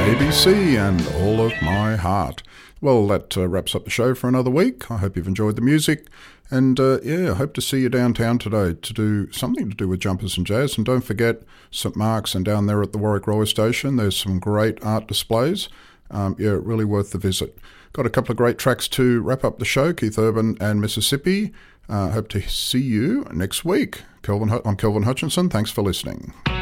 ABC and All of My Heart. Well, that wraps up the show for another week. I hope you've enjoyed the music. And I hope to see you downtown today to do something to do with Jumpers and Jazz. And don't forget St Mark's and down there at the Warwick Railway Station, there's some great art displays. Really worth the visit. Got a couple of great tracks to wrap up the show, Keith Urban and Mississippi. Hope to see you next week. I'm Kelvin Hutchinson. Thanks for listening.